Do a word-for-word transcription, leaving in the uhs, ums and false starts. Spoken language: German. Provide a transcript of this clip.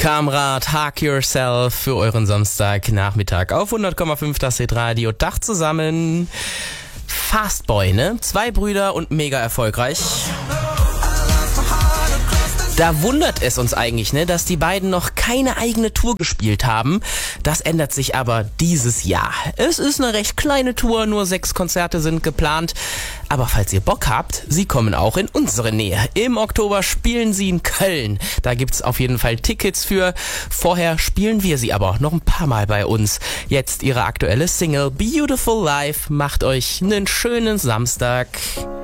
Kamrat, Hug Yourself für euren Samstagnachmittag auf hundert Komma fünf das Hitradio. Dach zusammen. Fastboy, ne? Zwei Brüder und mega erfolgreich. Da wundert es uns eigentlich, ne, dass die beiden noch keine eigene Tour gespielt haben. Das ändert sich aber dieses Jahr. Es ist eine recht kleine Tour, nur sechs Konzerte sind geplant. Aber falls ihr Bock habt, sie kommen auch in unsere Nähe. Im Oktober spielen sie in Köln. Da gibt's auf jeden Fall Tickets für. Vorher spielen wir sie aber noch ein paar Mal bei uns. Jetzt ihre aktuelle Single Beautiful Life. Macht euch einen schönen Samstag.